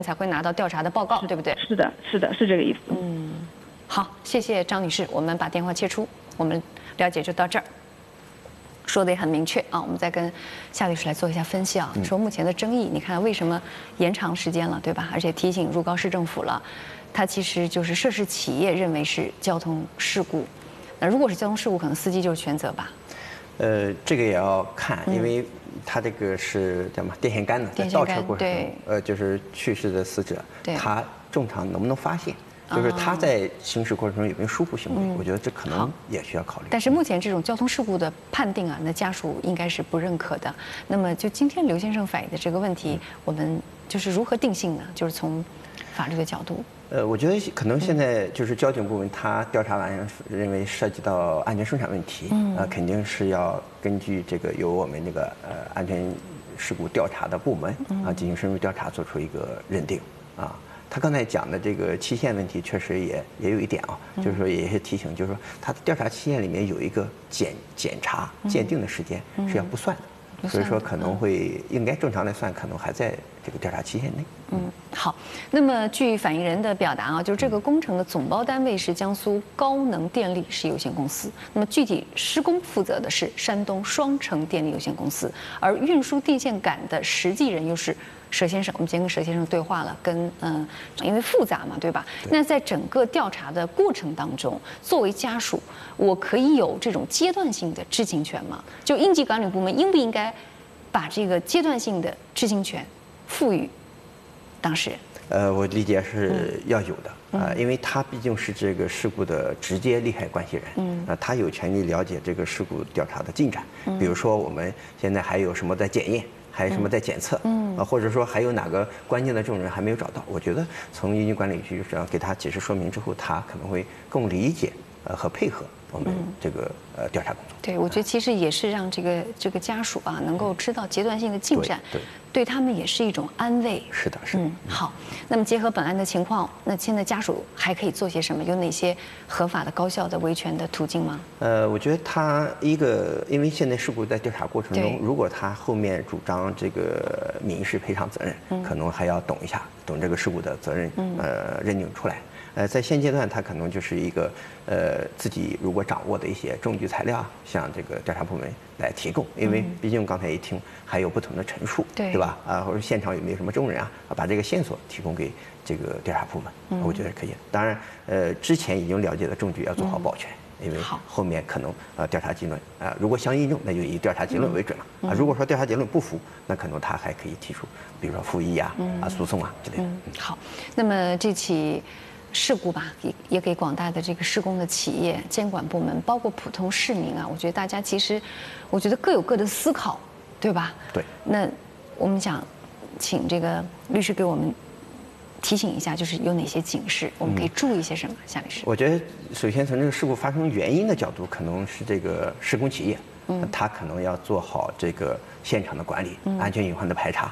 才会拿到调查的报告，对不对？ 是的，是的，是这个意思。 好，谢谢张女士，我们把电话切出，我们了解就到这儿。说的也很明确啊，我们再跟夏律师来做一下分析啊。说目前的争议，你看为什么延长时间了，对吧？而且提醒入高市政府了，它其实就是涉事企业认为是交通事故。那如果是交通事故，可能司机就是全责吧？ 这个也要看，因为他这个是叫什么电线杆呢，在倒车过程中，就是去世的死者，他正常能不能发现？就是他在行驶过程中有没有疏忽行为？我觉得这可能也需要考虑。 但是目前这种交通事故的判定啊，那家属应该是不认可的。那么就今天刘先生反映的这个问题，我们就是如何定性呢？就是从法律的角度。 我觉得可能现在就是交警部门他调查完认为涉及到安全生产问题，肯定是要根据这个由我们这个安全事故调查的部门进行深入调查，做出一个认定啊。他刚才讲的这个期限问题，确实也有一点啊，就是说也是提醒，就是说他的调查期限里面有一个检查鉴定的时间是要不算的，所以说可能会应该正常来算，可能还在这个调查期限内。 好，那么据反映人的表达啊，就是这个工程的总包单位是江苏高能电力事业有限公司，那么具体施工负责的是山东双城电力有限公司，而运输电线杆的实际人又是佘先生。我们今天跟佘先生对话了，因为复杂嘛，对吧？那在整个调查的过程当中，作为家属，我可以有这种阶段性的知情权吗？就应急管理部门应不应该把这个阶段性的知情权赋予当事人？ 我理解是要有的，因为他毕竟是这个事故的直接利害关系人，他有权利了解这个事故调查的进展，比如说我们现在还有什么在检验，还有什么在检测，或者说还有哪个关键的证人还没有找到。我觉得从应急管理局这样给他解释说明之后，他可能会更理解和配合我们这个调查工作。 对，我觉得其实也是让这个家属啊能够知道阶段性的进展，对他们也是一种安慰。 是的，是的。 好，那么结合本案的情况，那现在家属还可以做些什么？有哪些合法的、高效的维权的途径吗？ 我觉得他因为现在事故在调查过程中，如果他后面主张这个民事赔偿责任，可能还要等这个事故的责任认定出来。在现阶段，他可能就是一个自己如果掌握的一些证据材料，向这个调查部门来提供，因为毕竟刚才一听还有不同的陈述，对吧？或者现场有没有什么证人啊？把这个线索提供给这个调查部门，我觉得是可以的。当然，之前已经了解的证据要做好保全，因为后面可能调查结论如果相印证，那就以调查结论为准了如果说调查结论不符，那可能他还可以提出，比如说复议诉讼之类的。 好，那么这起事故吧，也给广大的这个施工的企业、监管部门，包括普通市民啊，我觉得大家其实，我觉得各有各的思考，对吧？ 对。 那我们想请这个律师给我们提醒一下，就是有哪些警示，我们可以注意一些什么？夏律师。 我觉得首先从这个事故发生原因的角度，可能是这个施工企业，他可能要做好这个现场的管理、安全隐患的排查。